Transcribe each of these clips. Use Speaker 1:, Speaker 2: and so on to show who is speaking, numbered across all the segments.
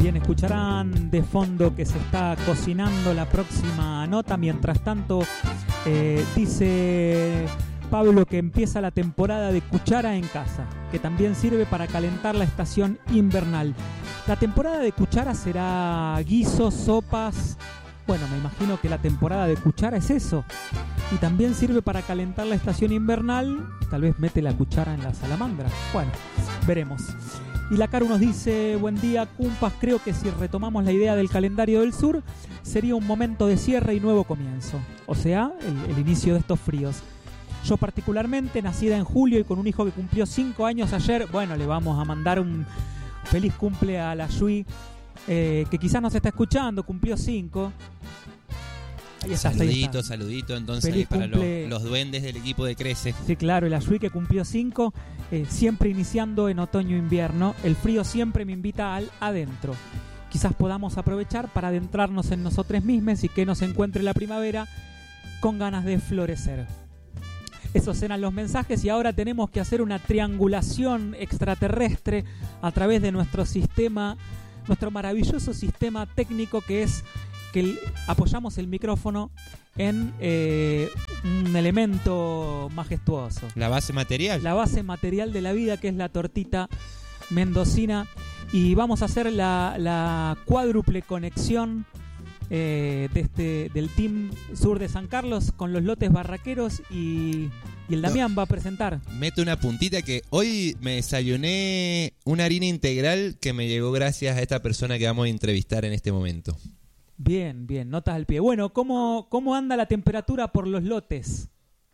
Speaker 1: Bien, escucharán de fondo que se está cocinando la próxima nota. Mientras tanto, dice Pablo que empieza la temporada de Cuchara en casa, que también sirve para calentar la estación invernal. La temporada de Cuchara será guisos, sopas. Bueno, me imagino que la temporada de Cuchara es eso. Y también sirve para calentar la estación invernal. Tal vez mete la cuchara en la salamandra. Bueno, veremos. Y la Caru nos dice: buen día, cumpas, creo que si retomamos la idea del calendario del sur, sería un momento de cierre y nuevo comienzo. O sea, el inicio de estos fríos. Yo particularmente, nacida en julio y con un hijo que cumplió 5 años ayer, bueno, le vamos a mandar un feliz cumple a la Yui, que quizás nos está escuchando, cumplió 5. Ahí está,
Speaker 2: saludito entonces ahí para los duendes del equipo de Crece.
Speaker 1: Sí, claro, el Ayui que cumplió 5, siempre iniciando en otoño-invierno. El frío siempre me invita al adentro. Quizás podamos aprovechar para adentrarnos en nosotros mismos y que nos encuentre la primavera con ganas de florecer. Esos eran los mensajes y ahora tenemos que hacer una triangulación extraterrestre a través de nuestro sistema, nuestro maravilloso sistema técnico que es que apoyamos el micrófono en un elemento majestuoso.
Speaker 2: La base material.
Speaker 1: La base material de la vida, que es la tortita mendocina. Y vamos a hacer la cuádruple conexión del Team Sur de San Carlos con los lotes barraqueros y el Damián va a presentar.
Speaker 2: Meto una puntita que hoy me desayuné una harina integral que me llegó gracias a esta persona que vamos a entrevistar en este momento.
Speaker 1: Bien, notas al pie. Bueno, ¿cómo anda la temperatura por los lotes?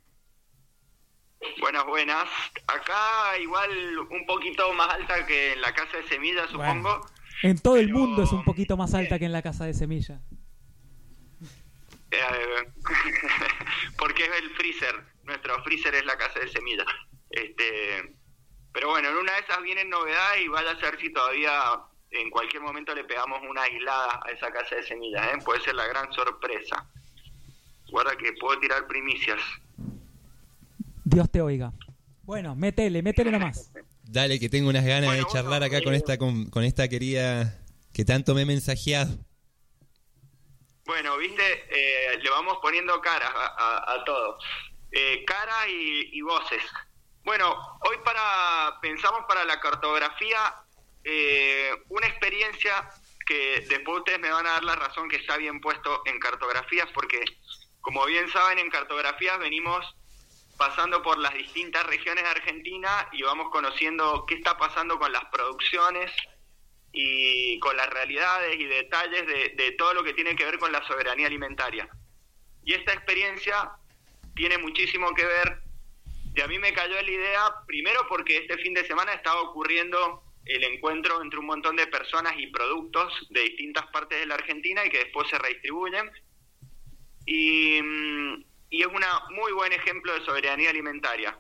Speaker 3: Buenas. Acá igual un poquito más alta que en la casa de Semilla, supongo.
Speaker 1: Bueno, en todo el mundo es un poquito más alta que en la casa de Semilla.
Speaker 3: Porque es el freezer. Nuestro freezer es la casa de Semilla. Pero bueno, en una de esas viene novedad y vaya a ser si todavía en cualquier momento le pegamos una aislada a esa casa de Semillas, puede ser la gran sorpresa. Guarda que puedo tirar primicias.
Speaker 1: Dios te oiga. Bueno, métele nomás.
Speaker 2: Dale, que tengo unas ganas de charlar acá con esta querida que tanto me he mensajeado.
Speaker 3: Bueno, viste, le vamos poniendo caras a todo. Caras y voces. Bueno, hoy pensamos para la cartografía una experiencia que después ustedes me van a dar la razón que está bien puesto en cartografías, porque como bien saben, en cartografías venimos pasando por las distintas regiones de Argentina y vamos conociendo qué está pasando con las producciones y con las realidades y detalles de todo lo que tiene que ver con la soberanía alimentaria. Y esta experiencia tiene muchísimo que ver, y a mí me cayó la idea, primero porque este fin de semana estaba ocurriendo el encuentro entre un montón de personas y productos de distintas partes de la Argentina y que después se redistribuyen. Y es un muy buen ejemplo de soberanía alimentaria.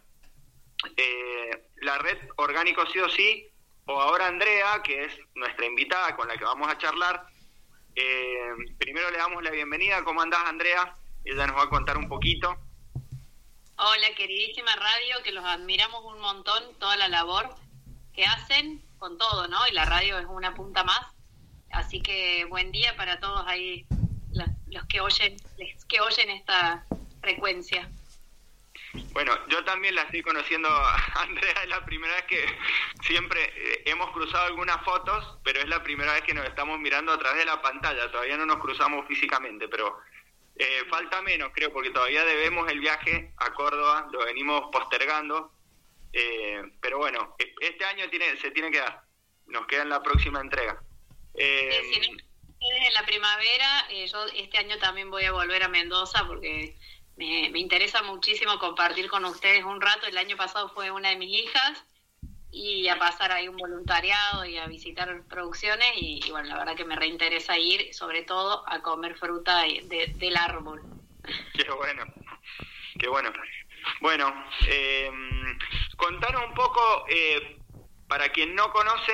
Speaker 3: La red Orgánico Sí o Sí, o ahora Andrea, que es nuestra invitada con la que vamos a charlar, primero le damos la bienvenida. ¿Cómo andás, Andrea? Ella nos va a contar un poquito.
Speaker 4: Hola, queridísima radio, que los admiramos un montón, toda la labor que hacen con todo, ¿no? Y la radio es una punta más. Así que buen día para todos ahí, los que oyen esta frecuencia.
Speaker 3: Bueno, yo también la estoy conociendo a Andrea, es la primera vez que siempre hemos cruzado algunas fotos, pero es la primera vez que nos estamos mirando a través de la pantalla, todavía no nos cruzamos físicamente, pero falta menos, creo, porque todavía debemos el viaje a Córdoba, lo venimos postergando, pero bueno, este año se tiene que dar, nos queda en la próxima entrega.
Speaker 4: Si no, en la primavera, yo este año también voy a volver a Mendoza porque me interesa muchísimo compartir con ustedes un rato. El año pasado fue una de mis hijas y a pasar ahí un voluntariado y a visitar producciones y bueno, la verdad que me reinteresa ir, sobre todo a comer fruta del árbol.
Speaker 3: Qué bueno. Bueno, contanos un poco, para quien no conoce,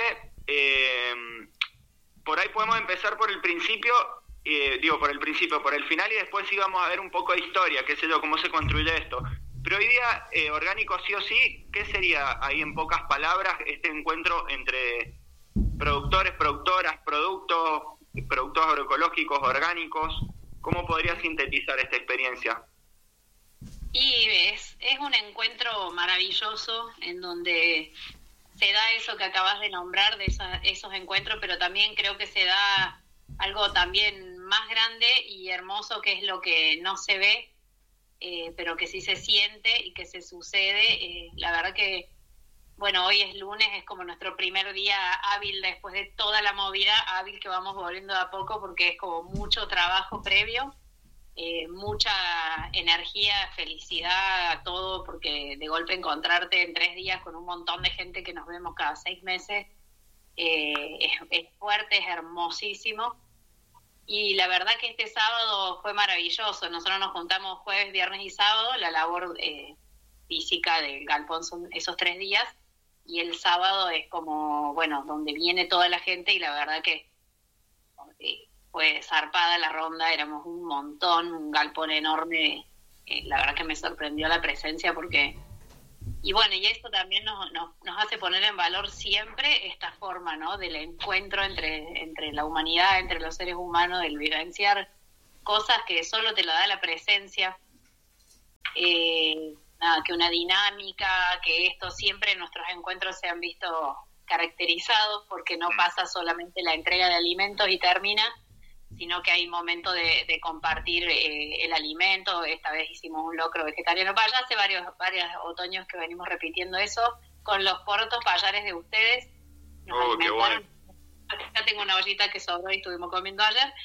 Speaker 3: por ahí podemos empezar por el principio, por el final y después sí vamos a ver un poco de historia, qué sé yo, cómo se construye esto. Pero hoy día, Orgánico Sí o Sí, ¿qué sería ahí en pocas palabras este encuentro entre productores, productoras, productos, productos agroecológicos, orgánicos. ¿Cómo podría sintetizar esta experiencia?
Speaker 4: Y es un encuentro maravilloso en donde se da eso que acabas de nombrar, de esos encuentros, pero también creo que se da algo también más grande y hermoso, que es lo que no se ve, pero que sí se siente y que se sucede. La verdad que, bueno, hoy es lunes, es como nuestro primer día hábil después de toda la movida hábil que vamos volviendo de a poco, porque es como mucho trabajo previo. Mucha energía, felicidad, todo, porque de golpe encontrarte en 3 días con un montón de gente que nos vemos cada 6 meses es fuerte, es hermosísimo. Y la verdad que este sábado fue maravilloso. Nosotros nos juntamos jueves, viernes y sábado. La labor física del galpón son esos 3 días, y el sábado es como, bueno, donde viene toda la gente, y la verdad que fue zarpada la ronda, éramos un montón, un galpón enorme. La verdad que me sorprendió la presencia, porque, y bueno, y esto también nos hace poner en valor siempre esta forma, ¿no?, del encuentro entre la humanidad, entre los seres humanos, del vivenciar cosas que solo te lo da la presencia. Que una dinámica, que esto siempre en nuestros encuentros se han visto caracterizados, porque no pasa solamente la entrega de alimentos y termina, sino que hay momento de compartir el alimento. Esta vez hicimos un locro vegetariano. Ya hace varios otoños que venimos repitiendo eso, con los portos payares de ustedes. Nos alimentaron. Bueno. Acá tengo una ollita que sobró y estuvimos comiendo ayer.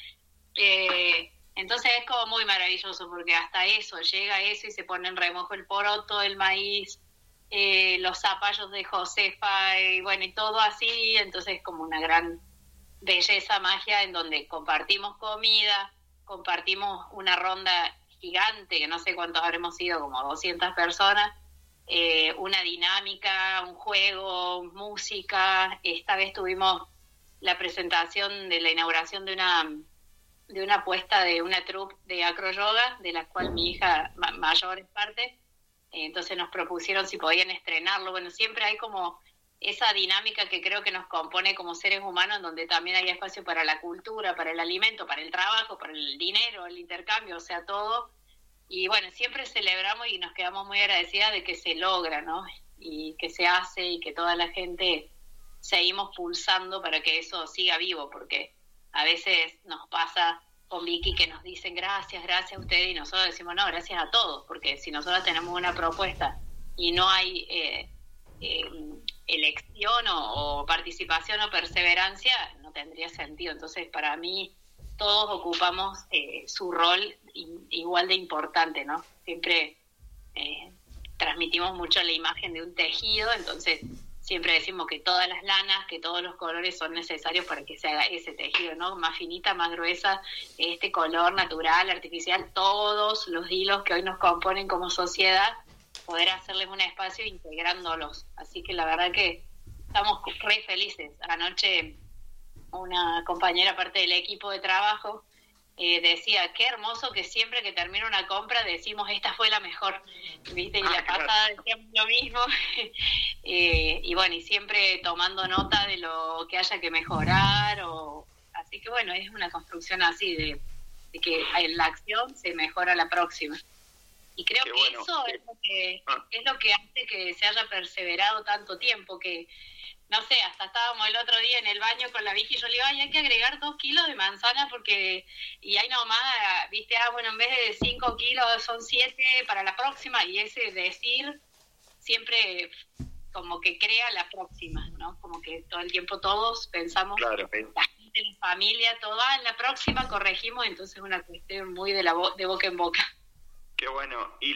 Speaker 4: Entonces es como muy maravilloso, porque hasta eso, llega eso y se pone en remojo el poroto, el maíz, los zapallos de Josefa, y bueno, y todo así. Entonces es como una gran belleza, magia, en donde compartimos comida, compartimos una ronda gigante, que no sé cuántos habremos sido, como 200 personas, una dinámica, un juego, música. Esta vez tuvimos la presentación de la inauguración de una puesta de una troupe de acroyoga, de la cual mi hija mayor es parte. Entonces nos propusieron si podían estrenarlo. Bueno, siempre hay como esa dinámica que creo que nos compone como seres humanos, donde también hay espacio para la cultura, para el alimento, para el trabajo, para el dinero, el intercambio, o sea, todo. Y bueno, siempre celebramos y nos quedamos muy agradecidas de que se logra, ¿no? Y que se hace, y que toda la gente seguimos pulsando para que eso siga vivo, porque a veces nos pasa con Vicky que nos dicen gracias a ustedes, y nosotros decimos no, gracias a todos, porque si nosotros tenemos una propuesta y no hay elección o participación o perseverancia, no tendría sentido. Entonces, para mí, todos ocupamos su rol igual de importante, ¿no? Siempre transmitimos mucho la imagen de un tejido, entonces siempre decimos que todas las lanas, que todos los colores son necesarios para que se haga ese tejido, ¿no? Más finita, más gruesa, este color natural, artificial, todos los hilos que hoy nos componen como sociedad, poder hacerles un espacio integrándolos. Así que la verdad que estamos re felices. Anoche una compañera, parte del equipo de trabajo, decía, qué hermoso que siempre que termina una compra decimos, esta fue la mejor, ¿viste? Y la pasada decíamos lo mismo. Y bueno, y siempre tomando nota de lo que haya que mejorar. Así que bueno, es una construcción así de que en la acción se mejora la próxima. Y creo que bueno, eso es lo que hace que se haya perseverado tanto tiempo, que no sé, hasta estábamos el otro día en el baño con la Vicky, y yo le digo, ay, hay que agregar 2 kilos de manzana, porque, y ahí nomás, viste, bueno, en vez de 5 kilos son 7 para la próxima, y ese decir siempre como que crea la próxima, ¿no? Como que todo el tiempo todos pensamos, claro, la gente, la familia, todo, en la próxima corregimos, entonces es una cuestión muy de boca en boca.
Speaker 3: Qué bueno. Y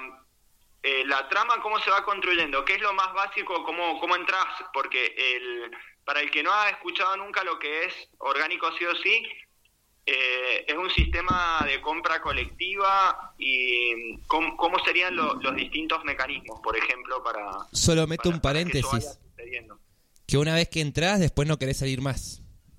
Speaker 3: la trama, ¿cómo se va construyendo? ¿Qué es lo más básico? ¿Cómo entras? Porque para el que no ha escuchado nunca lo que es orgánico sí o sí, es un sistema de compra colectiva. ¿Y cómo serían los distintos mecanismos, por ejemplo, para...
Speaker 2: Solo meto un paréntesis. Que una vez que entras, después no querés salir más.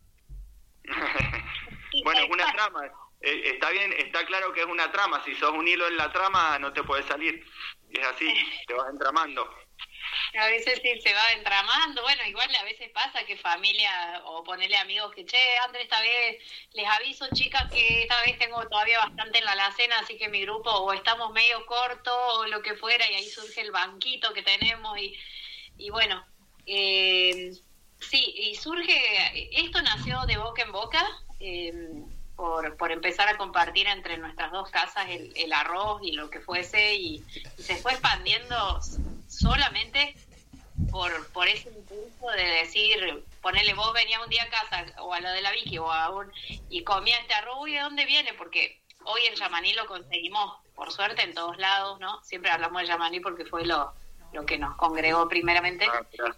Speaker 3: Bueno, es una trama. Está bien, está claro que es una trama. Si sos un hilo en la trama, no te puedes salir. Es así, te vas entramando.
Speaker 4: A veces sí se va entramando, bueno, igual a veces pasa que familia o ponerle amigos que, che, André, esta vez les aviso, chicas, que esta vez tengo todavía bastante en la alacena, así que mi grupo o estamos medio corto o lo que fuera, y ahí surge el banquito que tenemos y bueno, sí, y surge, esto nació de boca en boca, por empezar a compartir entre nuestras dos casas el arroz y lo que fuese, y se fue expandiendo solamente por ese impulso de decir, ponele, vos venías un día a casa o a lo de la Vicky y comías este arroz. Uy, ¿de dónde viene? Porque hoy el yamaní lo conseguimos por suerte en todos lados, ¿no? Siempre hablamos de yamaní porque fue lo que nos congregó primeramente.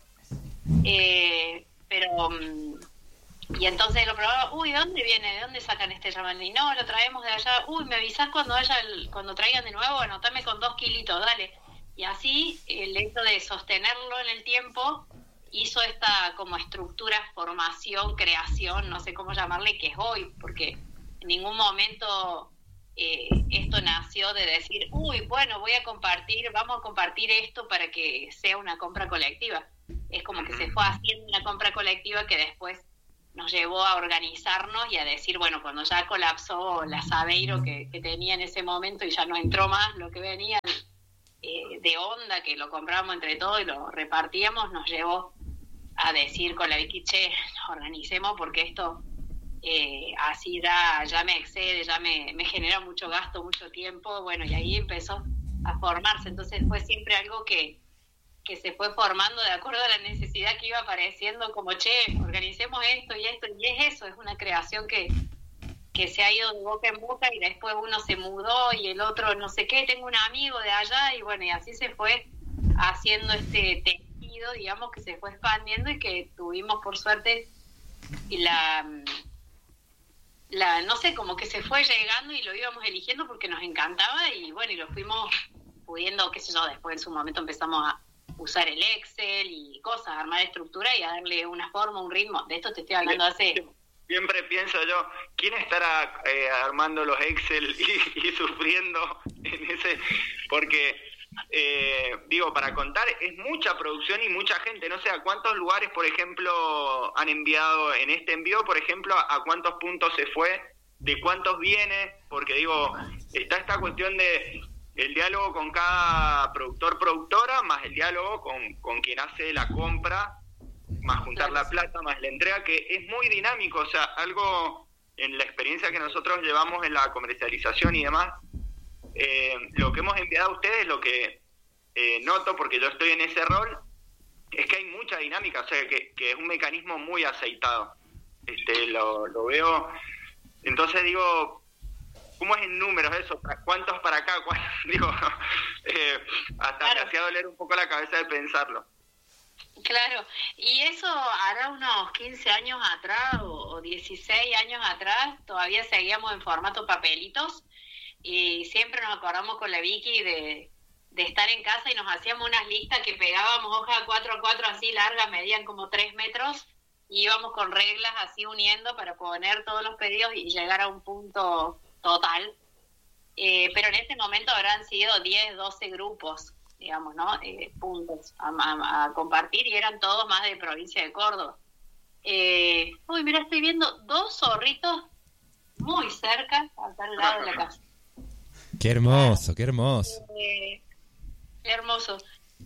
Speaker 4: Pero y entonces lo probaba, uy, ¿de dónde viene? ¿De dónde sacan este yamaní? No, lo traemos de allá. Uy, me avisás cuando traigan de nuevo, anotame con 2 kilitos, dale. Y así el hecho de sostenerlo en el tiempo hizo esta como estructura, formación, creación, no sé cómo llamarle, que es hoy, porque en ningún momento esto nació de decir, uy, bueno, vamos a compartir esto para que sea una compra colectiva. Es como que se fue haciendo una compra colectiva que después nos llevó a organizarnos y a decir, bueno, cuando ya colapsó la Sabeiro que tenía en ese momento y ya no entró más lo que venía de onda, que lo comprábamos entre todos y lo repartíamos, nos llevó a decir con la Vicky, che, organicemos porque esto así ya me excede, ya me genera mucho gasto, mucho tiempo, bueno, y ahí empezó a formarse. Entonces fue siempre algo que se fue formando de acuerdo a la necesidad que iba apareciendo, como, che, organicemos esto, y es eso, es una creación que se ha ido de boca en boca, y después uno se mudó y el otro no sé qué, tengo un amigo de allá, y bueno, y así se fue haciendo este tejido, digamos, que se fue expandiendo y que tuvimos por suerte no sé, como que se fue llegando y lo íbamos eligiendo porque nos encantaba, y bueno, y lo fuimos pudiendo, qué sé yo, después en su momento empezamos a usar el Excel y cosas, armar estructura y a darle una forma, un ritmo. De esto te estoy hablando hace...
Speaker 3: Siempre pienso yo, ¿quién estará armando los Excel y sufriendo en ese? Porque, digo, para contar, es mucha producción y mucha gente. No sé a cuántos lugares, por ejemplo, han enviado en este envío, por ejemplo, a cuántos puntos se fue, de cuántos viene, porque digo, está esta cuestión de el diálogo con cada productora, más el diálogo con quien hace la compra, más juntar la plata, más la entrega, que es muy dinámico. O sea, algo en la experiencia que nosotros llevamos en la comercialización y demás, lo que hemos enviado a ustedes, lo que noto, porque yo estoy en ese rol, es que hay mucha dinámica, o sea, que es un mecanismo muy aceitado. Lo veo. Entonces digo, ¿cómo es en números eso? ¿Cuántos para acá? Digo, hasta claro, me hacía doler un poco la cabeza de pensarlo.
Speaker 4: Claro, y eso hará unos 15 años atrás o 16 años atrás, todavía seguíamos en formato papelitos, y siempre nos acordamos con la Vicky de estar en casa y nos hacíamos unas listas que pegábamos hojas 4x4 así largas, medían como 3 metros, y íbamos con reglas así uniendo para poner todos los pedidos y llegar a un punto total. Pero en ese momento habrán sido 10, 12 grupos, digamos, ¿no? Puntos a compartir, y eran todos más de provincia de Córdoba. Uy, mira, estoy viendo 2 zorritos muy cerca, acá al lado de la casa.
Speaker 2: Qué hermoso, qué hermoso.
Speaker 4: Qué hermoso.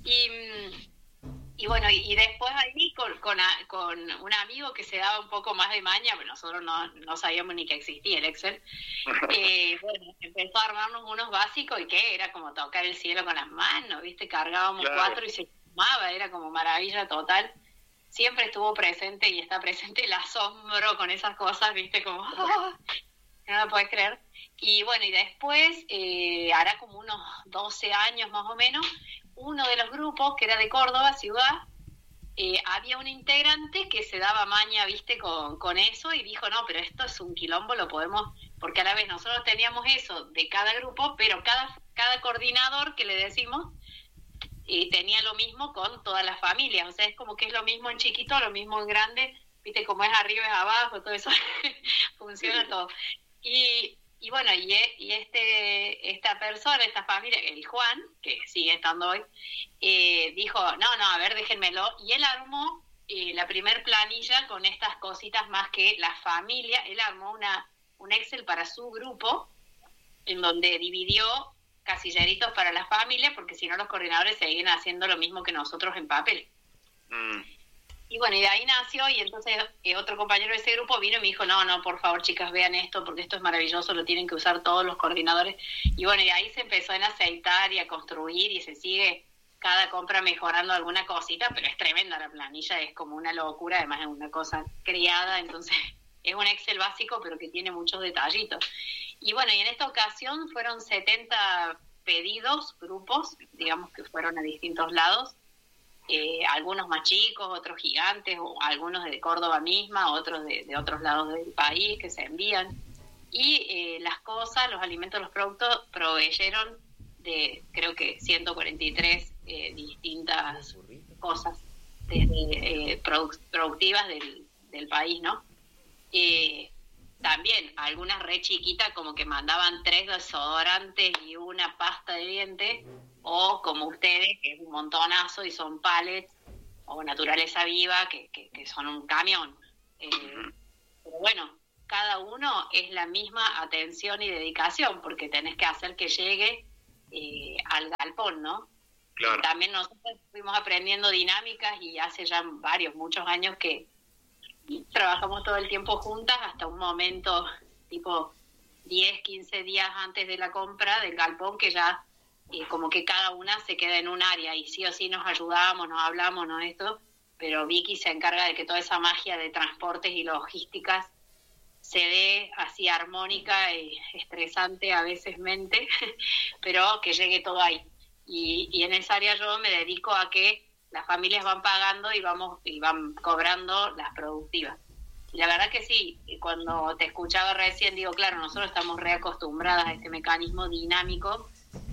Speaker 4: Y bueno, y después ahí con un amigo que se daba un poco más de maña, pero nosotros no sabíamos ni que existía el Excel. Bueno, empezó a armarnos unos básicos, y que era como tocar el cielo con las manos, ¿viste? Cargábamos claro, 4 y se sumaba, era como maravilla total. Siempre estuvo presente y está presente el asombro con esas cosas, ¿viste? Como, ¡oh! No lo podés creer. Y bueno, y después, hará como unos 12 años más o menos, uno de los grupos, que era de Córdoba, ciudad, había un integrante que se daba maña, viste, con eso, y dijo, no, pero esto es un quilombo, lo podemos, porque a la vez nosotros teníamos eso de cada grupo, pero cada coordinador que le decimos, tenía lo mismo con todas las familias, o sea, es como que es lo mismo en chiquito, lo mismo en grande, viste, como es arriba es abajo, todo eso, funciona todo. Y Y bueno, esta persona, esta familia, el Juan, que sigue estando hoy, dijo, no, a ver, déjenmelo. Y él armó la primer planilla con estas cositas más que la familia. Él armó un Excel para su grupo, en donde dividió casilleritos para la familia, porque si no los coordinadores seguían haciendo lo mismo que nosotros en papel. Y bueno, y de ahí nació, y entonces otro compañero de ese grupo vino y me dijo, no, por favor, chicas, vean esto, porque esto es maravilloso, lo tienen que usar todos los coordinadores. Y bueno, y ahí se empezó a aceitar y a construir, y se sigue cada compra mejorando alguna cosita, pero es tremenda la planilla, es como una locura, además es una cosa criada, entonces es un Excel básico, pero que tiene muchos detallitos. Y bueno, y en esta ocasión fueron 70 pedidos, grupos, digamos que fueron a distintos lados, algunos más chicos, otros gigantes, o algunos de Córdoba misma, otros de otros lados del país que se envían. Y las cosas, los alimentos, los productos proveyeron de, creo que 143 distintas cosas desde, productivas del país, ¿no? También algunas re chiquitas, como que mandaban 3 desodorantes y una pasta de dientes, o como ustedes, que es un montonazo y son pallets, o Naturaleza Viva, que son un camión. Pero bueno, cada uno es la misma atención y dedicación, porque tenés que hacer que llegue al galpón, ¿no?
Speaker 3: Claro.
Speaker 4: También nosotros fuimos aprendiendo dinámicas, y hace ya muchos años que trabajamos todo el tiempo juntas, hasta un momento tipo 10, 15 días antes de la compra del galpón, que ya como que cada una se queda en un área, y sí o sí nos ayudamos, nos hablamos, ¿no? Esto, pero Vicky se encarga de que toda esa magia de transportes y logísticas se dé así armónica y estresante a veces mente, pero que llegue todo ahí. Y en esa área yo me dedico a que las familias van pagando y van cobrando las productivas. Y la verdad que sí, cuando te escuchaba recién, digo, claro, nosotros estamos reacostumbradas a este mecanismo dinámico,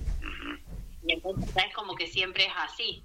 Speaker 4: y entonces es como que siempre es así.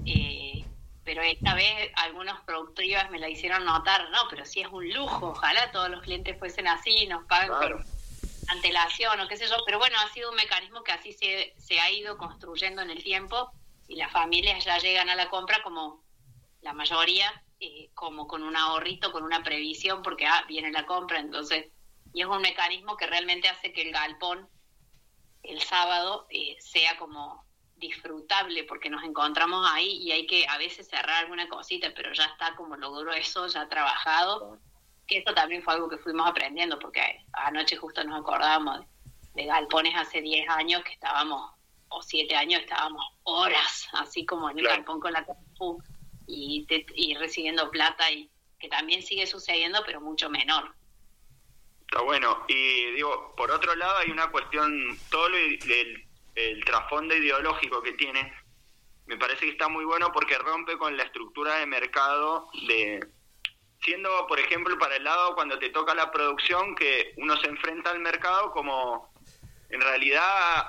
Speaker 4: Pero esta vez algunos productivas me la hicieron notar, no, pero sí es un lujo, ojalá todos los clientes fuesen así, nos pagan con antelación o qué sé yo, pero bueno, ha sido un mecanismo que así se ha ido construyendo en el tiempo, y las familias ya llegan a la compra, como la mayoría, como con un ahorrito, con una previsión, porque viene la compra, entonces, y es un mecanismo que realmente hace que el galpón el sábado sea como disfrutable, porque nos encontramos ahí y hay que a veces cerrar alguna cosita, pero ya está como lo grueso, ya trabajado, que eso también fue algo que fuimos aprendiendo, porque anoche justo nos acordábamos de galpones hace 10 años que estábamos, o 7 años, estábamos horas, así como en el galpón con la compu y recibiendo plata, y que también sigue sucediendo, pero mucho menor.
Speaker 3: Está bueno. Y digo, por otro lado hay una cuestión, todo el trasfondo ideológico que tiene, me parece que está muy bueno, porque rompe con la estructura de mercado siendo, por ejemplo, para el lado cuando te toca la producción, que uno se enfrenta al mercado como, en realidad,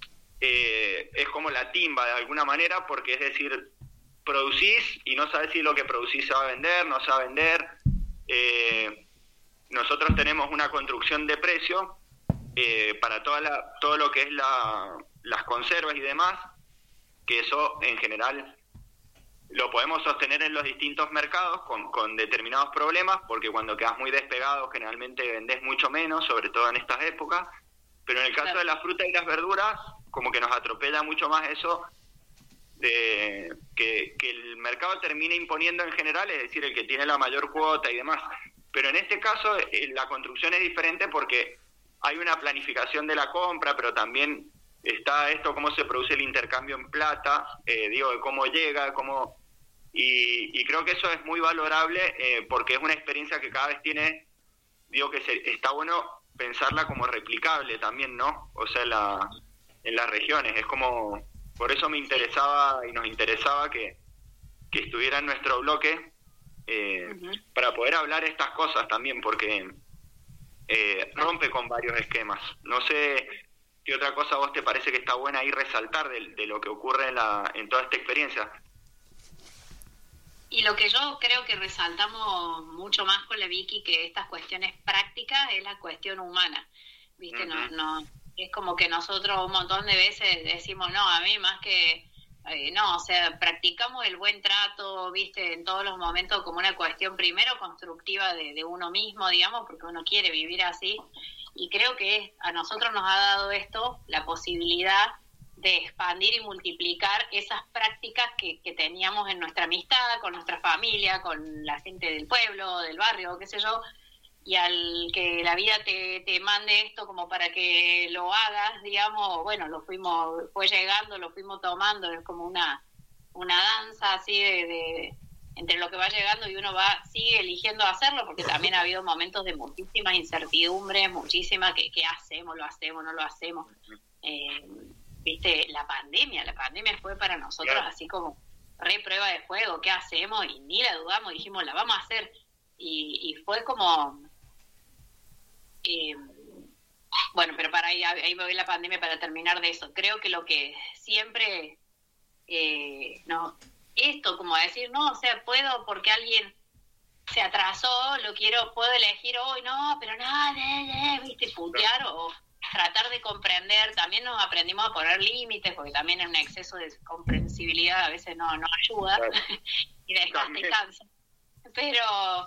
Speaker 3: es como la timba de alguna manera, porque es decir, producís y no sabes si lo que producís se va a vender, no se va a vender. Nosotros tenemos una construcción de precio para todo lo que es las conservas y demás, que eso en general lo podemos sostener en los distintos mercados con determinados problemas, porque cuando quedas muy despegado generalmente vendés mucho menos, sobre todo en estas épocas, pero en el caso de la fruta y las verduras como que nos atropella mucho más eso de que el mercado termine imponiendo en general, es decir, el que tiene la mayor cuota y demás. Pero en este caso la construcción es diferente, porque hay una planificación de la compra, pero también está esto, cómo se produce el intercambio en plata, de cómo llega, y creo que eso es muy valorable, porque es una experiencia que cada vez tiene, está bueno pensarla como replicable también, ¿no? O sea, en las regiones, es como, por eso me interesaba y nos interesaba que estuviera en nuestro bloque, para poder hablar estas cosas también, porque rompe con varios esquemas. No sé qué otra cosa a vos te parece que está buena ahí resaltar de lo que ocurre en toda esta experiencia.
Speaker 4: Y lo que yo creo que resaltamos mucho más con la Vicky que estas cuestiones prácticas es la cuestión humana. ¿viste? No, es como que nosotros un montón de veces decimos, no, a mí más que, no, o sea, practicamos el buen trato, ¿viste? En todos los momentos como una cuestión primero constructiva de uno mismo, digamos, porque uno quiere vivir así, y creo que a nosotros nos ha dado esto la posibilidad de expandir y multiplicar esas prácticas que teníamos en nuestra amistad, con nuestra familia, con la gente del pueblo, del barrio, qué sé yo, y al que la vida te mande esto como para que lo hagas, digamos, bueno, fue llegando, lo fuimos tomando, es como una danza así de entre lo que va llegando y uno sigue eligiendo hacerlo, porque también ha habido momentos de muchísimas incertidumbres, muchísimas que hacemos, lo hacemos, no lo hacemos. Viste, la pandemia fue para nosotros así como re prueba de fuego, ¿qué hacemos? Y ni la dudamos, dijimos, la vamos a hacer. Y fue como... bueno, pero para ahí me voy la pandemia para terminar de eso. Creo que lo que siempre... esto, como decir, no, o sea, puedo porque alguien se atrasó, puedo elegir hoy, no, pero nada, viste, putear o tratar de comprender. También nos aprendimos a poner límites, porque también en un exceso de comprensibilidad a veces no ayuda, claro. Y después te cansa. Pero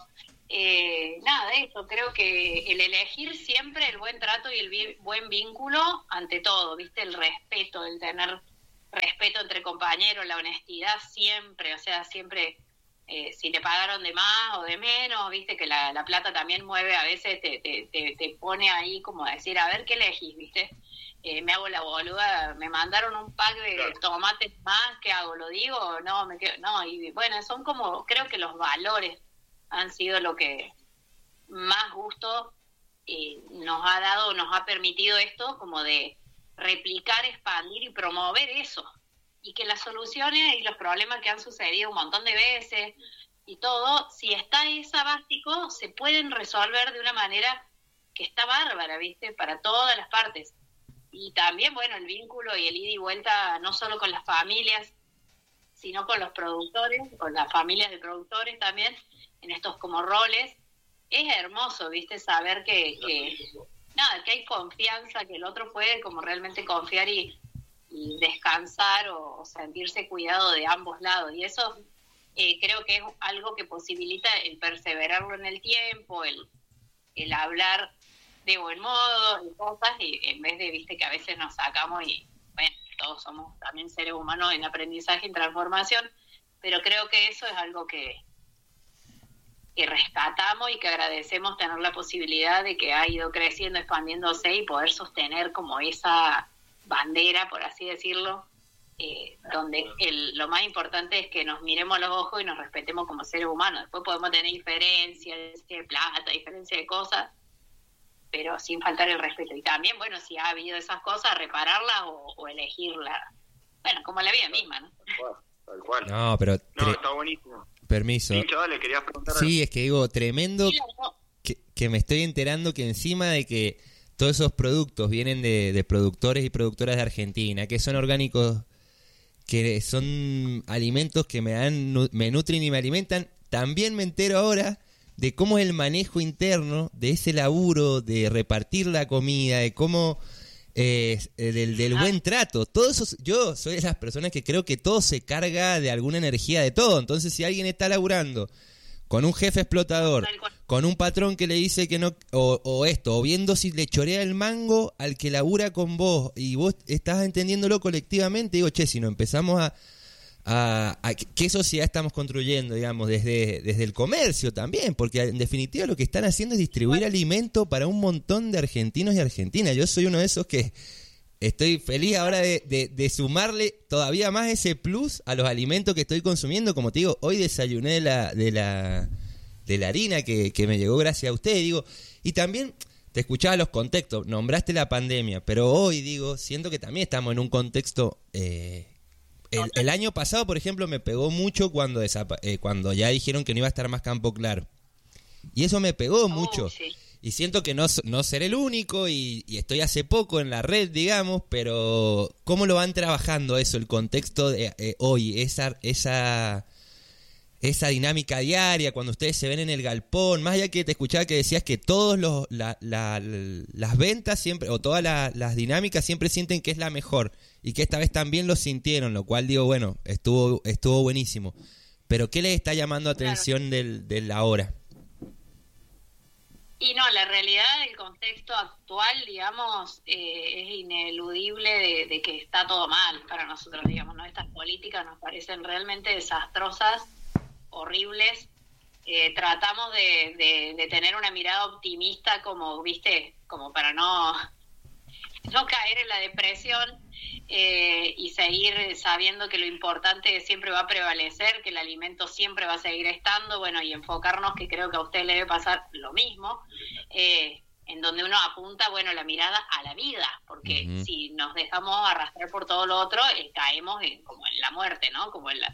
Speaker 4: nada, eso, creo que el elegir siempre el buen trato y el buen vínculo ante todo, viste, el respeto, el tener respeto entre compañeros, la honestidad siempre, o sea, siempre, si te pagaron de más o de menos, viste que la plata también mueve, a veces te pone ahí como a decir, a ver qué elegís, viste, me hago la boluda, me mandaron un pack de tomates más, ¿qué hago? ¿Lo digo? No, me quedo, no, y bueno, son como, creo que los valores han sido lo que más gusto nos ha dado, nos ha permitido esto, como de replicar, expandir y promover eso, y que las soluciones y los problemas que han sucedido un montón de veces y todo, si está esa básico, se pueden resolver de una manera que está bárbara, ¿viste? Para todas las partes. Y también, bueno, el vínculo y el ida y vuelta, no solo con las familias, sino con los productores, con las familias de productores también, en estos como roles. Es hermoso, ¿viste? Saber que hay confianza, que el otro puede como realmente confiar y descansar o sentirse cuidado de ambos lados. Y eso creo que es algo que posibilita el perseverarlo en el tiempo, el hablar de buen modo y cosas, y en vez de, viste, que a veces nos sacamos y, bueno, todos somos también seres humanos en aprendizaje y transformación, pero creo que eso es algo que rescatamos y que agradecemos tener la posibilidad de que ha ido creciendo, expandiéndose y poder sostener como esa bandera, por así decirlo, donde lo más importante es que nos miremos a los ojos y nos respetemos como seres humanos. Después podemos tener diferencias de plata, diferencias de cosas, pero sin faltar el respeto. Y también, bueno, si ha habido esas cosas, repararlas o elegirlas. Bueno, como la vida misma, ¿no?
Speaker 3: Tal cual.
Speaker 2: No, pero...
Speaker 3: está buenísimo.
Speaker 2: Permiso.
Speaker 3: Sí, chavales, querías preguntar.
Speaker 2: Sí, es que digo, tremendo que me estoy enterando que encima de que todos esos productos vienen de productores y productoras de Argentina, que son orgánicos, que son alimentos que me nutren y me alimentan, también me entero ahora de cómo es el manejo interno de ese laburo, de repartir la comida, de cómo... del buen trato. Todo eso, yo soy de las personas que creo que todo se carga de alguna energía de todo. Entonces, si alguien está laburando con un jefe explotador, con un patrón que le dice que no, o viendo si le chorea el mango al que labura con vos, y vos estás entendiéndolo colectivamente, digo, che, si no empezamos a qué sociedad estamos construyendo, digamos, desde el comercio también, porque en definitiva lo que están haciendo es distribuir alimento para un montón de argentinos y argentinas. Yo soy uno de esos que estoy feliz ahora de sumarle todavía más ese plus a los alimentos que estoy consumiendo. Como te digo, hoy desayuné de la harina que me llegó gracias a usted, digo, y también te escuchaba los contextos, nombraste la pandemia, pero hoy, digo, siento que también estamos en un contexto... El año pasado, por ejemplo, me pegó mucho cuando ya dijeron que no iba a estar más Campo Claro. Y eso me pegó mucho. Sí. Y siento que no seré el único y estoy hace poco en la red, digamos, pero ¿cómo lo van trabajando eso, el contexto de hoy? Esa esa dinámica diaria, cuando ustedes se ven en el galpón, más allá que te escuchaba que decías que todos las ventas siempre, o todas las dinámicas siempre sienten que es la mejor, y que esta vez también lo sintieron, lo cual digo, bueno, estuvo buenísimo. Pero ¿qué les está llamando atención del ahora?
Speaker 4: Y no, la realidad del contexto actual, digamos, es ineludible de que está todo mal para nosotros, digamos, ¿no? Estas políticas nos parecen realmente desastrosas, horribles. Tratamos de tener una mirada optimista, como, viste, como para no caer en la depresión, y seguir sabiendo que lo importante siempre va a prevalecer, que el alimento siempre va a seguir estando, bueno, y enfocarnos, que creo que a usted le debe pasar lo mismo, en donde uno apunta, bueno, la mirada a la vida, porque si nos dejamos arrastrar por todo lo otro, caemos como en la muerte, ¿no? Como en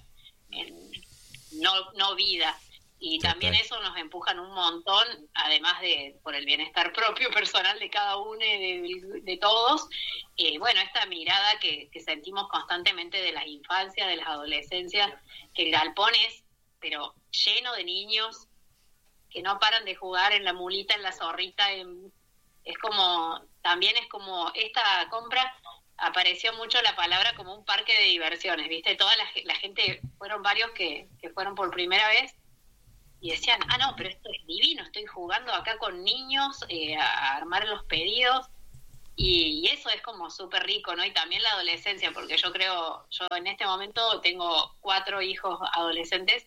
Speaker 4: no vida. Y también eso nos empujan un montón, además de por el bienestar propio, personal de cada uno y de todos. Bueno, esta mirada que sentimos constantemente de las infancias, de las adolescencias, que el galpón es, pero lleno de niños que no paran de jugar en la mulita, en la zorrita. También es como esta compra, apareció mucho la palabra como un parque de diversiones, ¿viste? Toda la gente, fueron varios que fueron por primera vez, y decían, no, pero esto es divino, estoy jugando acá con niños, a armar los pedidos, y eso es como súper rico, ¿no? Y también la adolescencia, porque yo en este momento tengo 4 hijos adolescentes,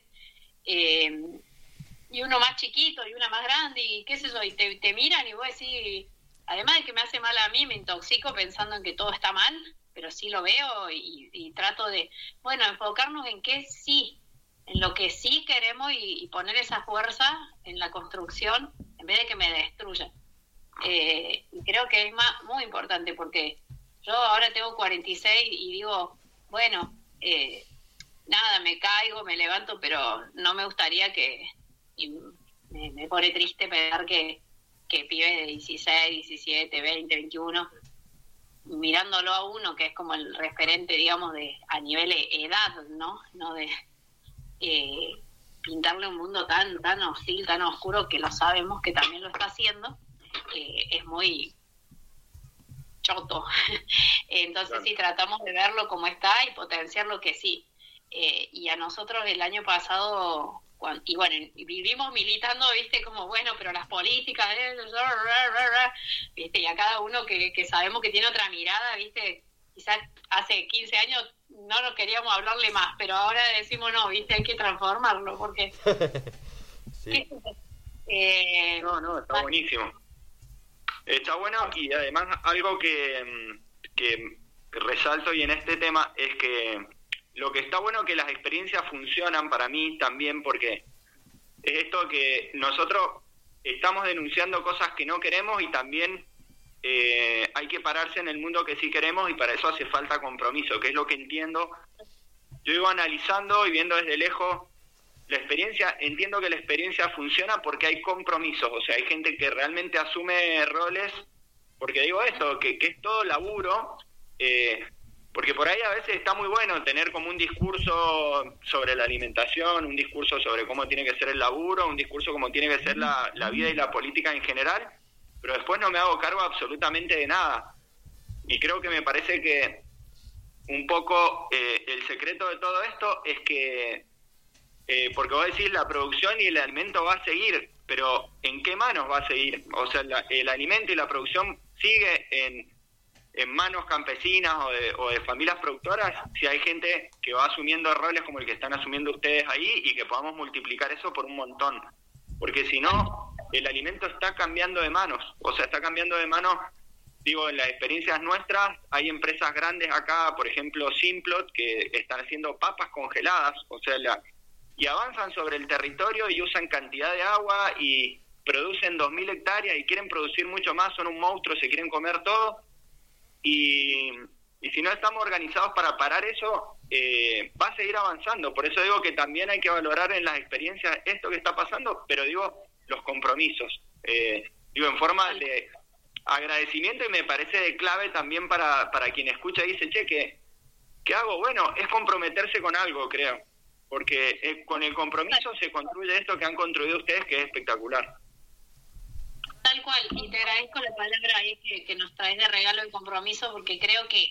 Speaker 4: y uno más chiquito y una más grande, y qué sé yo, y te miran y vos decís, además de que me hace mal a mí, me intoxico pensando en que todo está mal, pero sí lo veo y trato de, bueno, enfocarnos en qué sí, en lo que sí queremos y poner esa fuerza en la construcción en vez de que me destruya. Y creo que es muy importante, porque yo ahora tengo 46 y digo, bueno, nada, me caigo, me levanto, pero no me gustaría me pone triste pensar que pibes de 16, 17, 20, 21, mirándolo a uno, que es como el referente, digamos, a nivel edad, ¿no? No de pintarle un mundo tan hostil, tan oscuro, que lo sabemos que también lo está haciendo, es muy choto. Entonces sí, tratamos de verlo como está y potenciar lo que sí. Y a nosotros el año pasado, vivimos militando, viste, como bueno, pero las políticas, viste, y a cada uno que sabemos que tiene otra mirada, viste, quizás hace 15 años no nos queríamos hablarle más, pero ahora decimos no, viste, hay que transformarlo, porque
Speaker 2: sí.
Speaker 3: No, está buenísimo. Está bueno, y además algo que resalto y en este tema es que lo que está bueno que las experiencias funcionan para mí también, porque es esto que nosotros estamos denunciando cosas que no queremos, y también hay que pararse en el mundo que sí queremos, y para eso hace falta compromiso, que es lo que entiendo. Yo iba analizando y viendo desde lejos la experiencia, entiendo que la experiencia funciona porque hay compromisos, o sea, hay gente que realmente asume roles, porque digo esto, que es todo laburo, porque por ahí a veces está muy bueno tener como un discurso sobre la alimentación, un discurso sobre cómo tiene que ser el laburo, un discurso como tiene que ser la vida y la política en general, pero después no me hago cargo absolutamente de nada. Y creo que me parece que un poco el secreto de todo esto es que, porque vos decís, la producción y el alimento va a seguir, pero ¿en qué manos va a seguir? O sea, el alimento y la producción sigue en manos campesinas o de familias productoras, si hay gente que va asumiendo roles como el que están asumiendo ustedes ahí, y que podamos multiplicar eso por un montón. Porque si no, el alimento está cambiando de manos, o sea, está cambiando de manos, digo, en las experiencias nuestras, hay empresas grandes acá, por ejemplo, Simplot, que están haciendo papas congeladas, o sea, y avanzan sobre el territorio y usan cantidad de agua y producen 2.000 hectáreas y quieren producir mucho más, son un monstruo, se quieren comer todo, y si no estamos organizados para parar eso, va a seguir avanzando. Por eso digo que también hay que valorar en las experiencias esto que está pasando, pero digo, los compromisos, digo, en forma de agradecimiento, y me parece de clave también para quien escucha y dice, che, ¿qué hago? Bueno, es comprometerse con algo, creo. porque con el compromiso se construye esto que han construido ustedes, que es espectacular.
Speaker 4: Tal cual, y te agradezco la palabra ahí que nos traes de regalo el compromiso, porque creo que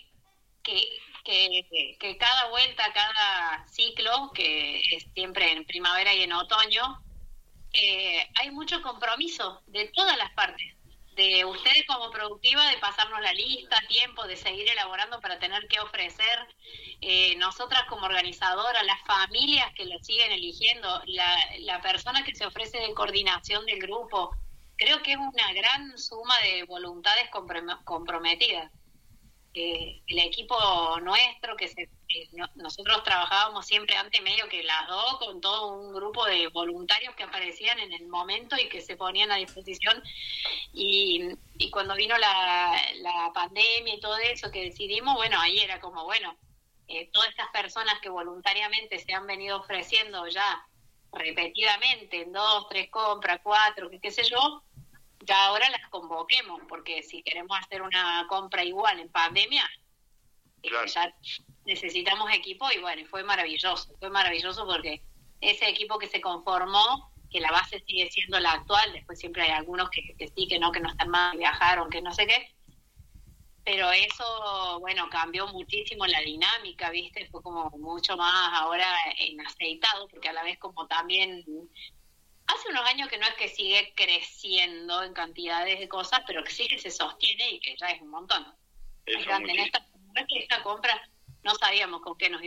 Speaker 4: cada vuelta, cada ciclo, que es siempre en primavera y en otoño, hay mucho compromiso de todas las partes, de ustedes como productiva, de pasarnos la lista, tiempo, de seguir elaborando para tener que ofrecer, nosotras como organizadoras, las familias que lo siguen eligiendo, la persona que se ofrece de coordinación del grupo. Creo que es una gran suma de voluntades comprometidas. El equipo nuestro, nosotros trabajábamos siempre antes medio que las dos, con todo un grupo de voluntarios que aparecían en el momento y que se ponían a disposición, y cuando vino la pandemia y todo eso que decidimos, bueno, ahí era como, bueno, todas estas personas que voluntariamente se han venido ofreciendo ya repetidamente en 2, 3 compras, 4, qué sé yo, ya ahora las convoquemos, porque si queremos hacer una compra igual en pandemia,
Speaker 3: claro,
Speaker 4: ya necesitamos equipo. Y bueno, fue maravilloso porque ese equipo que se conformó, que la base sigue siendo la actual, después siempre hay algunos que sí, que no están más, viajaron, que no sé qué, pero eso, bueno, cambió muchísimo la dinámica, ¿viste? Fue como mucho más ahora en aceitado, porque a la vez como también hace unos años que no es que sigue creciendo en cantidades de cosas, pero que sí que se sostiene y que ya es un montón.
Speaker 3: Eso
Speaker 4: En esta compra no sabíamos con qué nos